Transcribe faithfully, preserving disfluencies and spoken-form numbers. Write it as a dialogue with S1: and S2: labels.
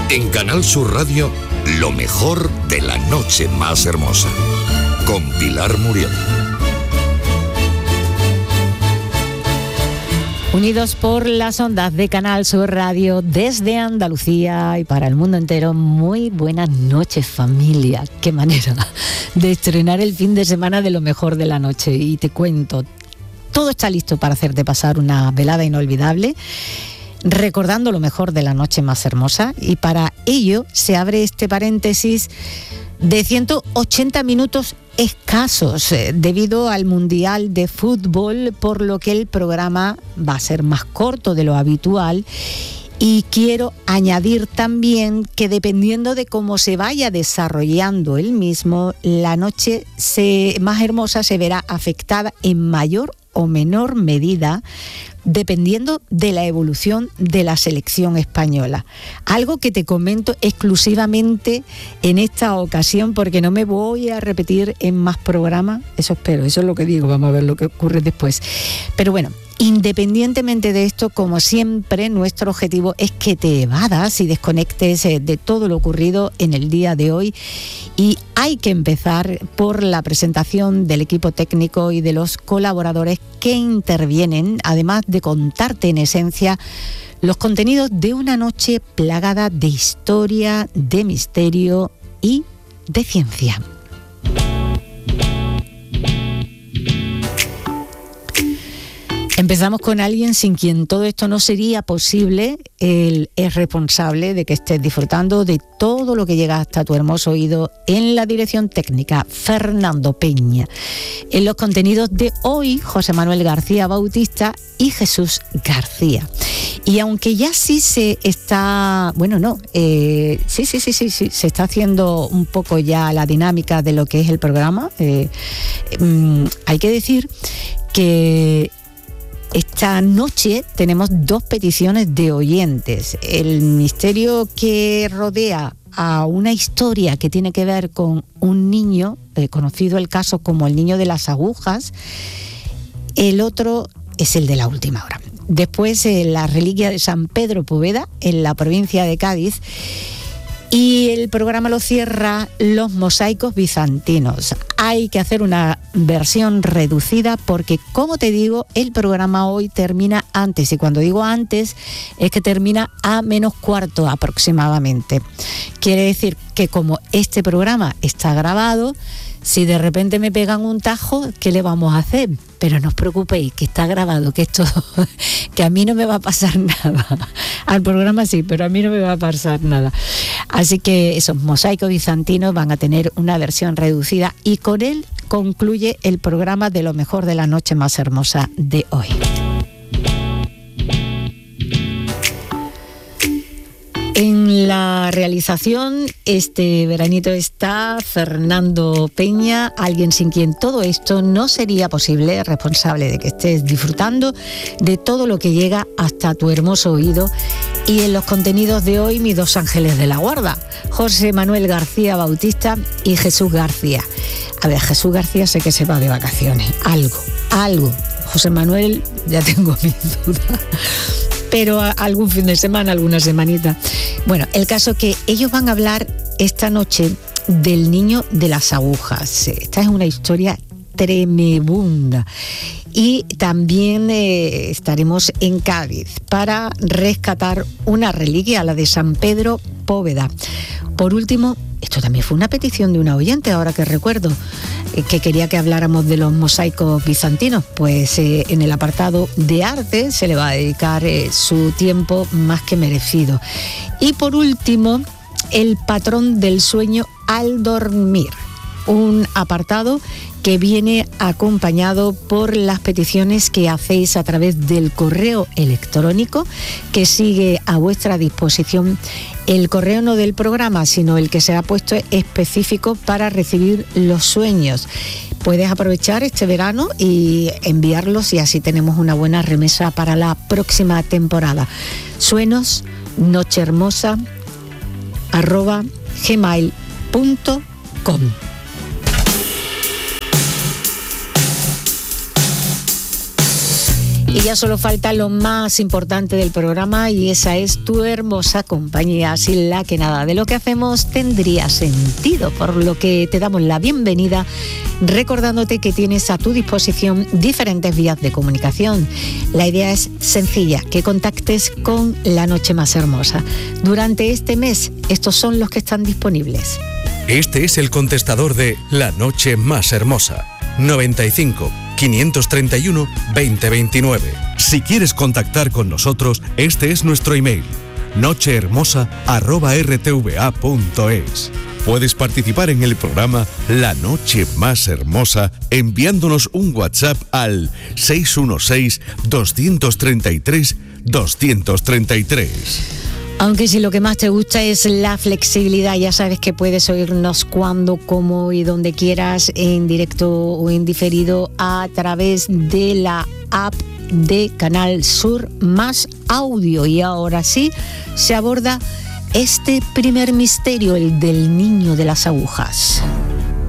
S1: En Canal Sur Radio, lo mejor de la noche más hermosa. Con Pilar Muriel.
S2: Unidos por las ondas de Canal Sur Radio desde Andalucía y para el mundo entero, muy buenas noches, familia. Qué manera de estrenar el fin de semana de lo mejor de la noche. Y te cuento, todo está listo para hacerte pasar una velada inolvidable, recordando lo mejor de la noche más hermosa, y para ello se abre este paréntesis de ciento ochenta minutos escasos eh, debido al Mundial de Fútbol, por lo que el programa va a ser más corto de lo habitual. Y quiero añadir también que dependiendo de cómo se vaya desarrollando el mismo, la noche se, más hermosa se verá afectada en mayor o menor medida dependiendo de la evolución de la selección española. Algo que te comento exclusivamente en esta ocasión, porque no me voy a repetir en más programas, eso espero, eso es lo que digo, vamos a ver lo que ocurre después. Pero bueno, independientemente de esto, como siempre, nuestro objetivo es que te evadas y desconectes de todo lo ocurrido en el día de hoy. Y hay que empezar por la presentación del equipo técnico y de los colaboradores que intervienen, además de contarte en esencia los contenidos de una noche plagada de historia, de misterio y de ciencia. Empezamos con alguien sin quien todo esto no sería posible. Él es responsable de que estés disfrutando de todo lo que llega hasta tu hermoso oído en la dirección técnica, Fernando Peña. En los contenidos de hoy, José Manuel García Bautista y Jesús García. Y aunque ya sí se está, bueno, no, eh, sí, sí, sí, sí, sí, se está haciendo un poco ya la dinámica de lo que es el programa, eh, eh, hay que decir que esta noche tenemos dos peticiones de oyentes. El misterio que rodea a una historia que tiene que ver con un niño, eh, conocido el caso como el niño de las agujas. El otro es el de la última hora. Después eh, la reliquia de San Pedro Poveda en la provincia de Cádiz. Y el programa lo cierra los mosaicos bizantinos. Hay que hacer una versión reducida porque, como te digo, el programa hoy termina antes. Y cuando digo antes, es que termina a menos cuarto aproximadamente. Quiere decir que como este programa está grabado, si de repente me pegan un tajo, ¿qué le vamos a hacer? Pero no os preocupéis, que está grabado, que esto, que a mí no me va a pasar nada. Al programa sí, pero a mí no me va a pasar nada. Así que esos mosaicos bizantinos van a tener una versión reducida y con él concluye el programa de lo mejor de la noche más hermosa de hoy. En la realización este veranito está Fernando Peña, alguien sin quien todo esto no sería posible, responsable de que estés disfrutando de todo lo que llega hasta tu hermoso oído. Y en los contenidos de hoy, mis dos ángeles de la guarda, José Manuel García Bautista y Jesús García. A ver, Jesús García sé que se va de vacaciones, algo, algo. José Manuel, ya tengo mis dudas. Pero algún fin de semana, alguna semanita. Bueno, el caso que ellos van a hablar esta noche del niño de las agujas. Esta es una historia tremenda. Y también eh, estaremos en Cádiz para rescatar una reliquia, la de San Pedro Poveda. Por último, esto también fue una petición de una oyente, ahora que recuerdo, eh, que quería que habláramos de los mosaicos bizantinos. Pues eh, en el apartado de arte se le va a dedicar eh, su tiempo más que merecido. Y por último, el patrón del sueño al dormir. Un apartado que viene acompañado por las peticiones que hacéis a través del correo electrónico que sigue a vuestra disposición. El correo no del programa, sino el que se ha puesto específico para recibir los sueños. Puedes aprovechar este verano y enviarlos y así tenemos una buena remesa para la próxima temporada. Suenos, nochehermosa, arroba gmail punto com. Y ya solo falta lo más importante del programa, y esa es tu hermosa compañía, sin la que nada de lo que hacemos tendría sentido, por lo que te damos la bienvenida recordándote que tienes a tu disposición diferentes vías de comunicación. La idea es sencilla, que contactes con La Noche Más Hermosa. Durante este mes, estos son los que están disponibles.
S3: Este es el contestador de La Noche Más Hermosa. noventa y cinco, quinientos treinta y uno, veinte veintinueve. Si quieres contactar con nosotros, este es nuestro email: nochehermosa arroba r t v a punto es. Puedes participar en el programa La Noche Más Hermosa enviándonos un WhatsApp al seis uno seis, dos tres tres, dos tres tres.
S2: Aunque si lo que más te gusta es la flexibilidad, ya sabes que puedes oírnos cuando, como y donde quieras, en directo o en diferido, a través de la app de Canal Sur Más Audio. Y ahora sí, se aborda este primer misterio, el del niño de las agujas.